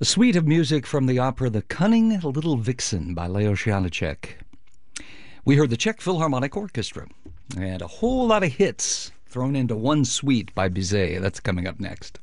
A suite of music from the opera The Cunning Little Vixen by Leo Janáček. We heard the Czech Philharmonic Orchestra and a whole lot of hits thrown into one suite by Bizet. That's coming up next.